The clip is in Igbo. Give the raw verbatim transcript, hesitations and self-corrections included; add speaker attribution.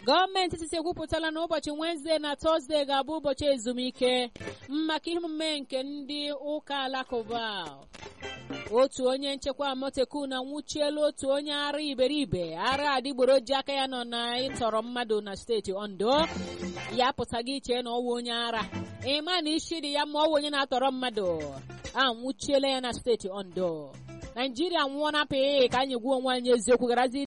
Speaker 1: Gọọmenti etiti ekwupụtala na ụbọchị Wenezdee na Tọzdee ga-abụ ụbọchị ezumike maka ihe omume nke ndị ụka alakụba. Otu onye nchekwa Amotekun anwụchiela otu onye ara iberibe ara adịgboroja aka ya nọ na ịtọrọ mmadụ na steeti Ondo. Ya pụtaghị iche na ọwụ onye ara, ịma na isi dị ya ma ọwụ onye na-atọrọ mmadụ. Anwụchiela ya na steeti Ondo. Naijiria nwụọ na pee ka anyị gwuo onwe anyị eziokwu garazi